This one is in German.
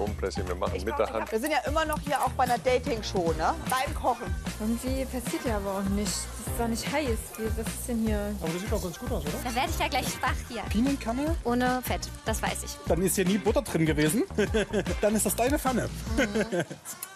Zitronenpresse. Wir machen mit der Hand. Wir sind ja immer noch hier auch bei einer Dating-Show, ne? Beim Kochen. Irgendwie passiert ja aber auch nichts. Das ist doch nicht heiß. Was ist denn hier? Aber das sieht doch ganz gut aus, oder? Da werde ich ja gleich schwach hier. Pinienkerne? Ohne Fett, das weiß ich. Dann ist hier nie Butter drin gewesen. Dann ist das deine Pfanne.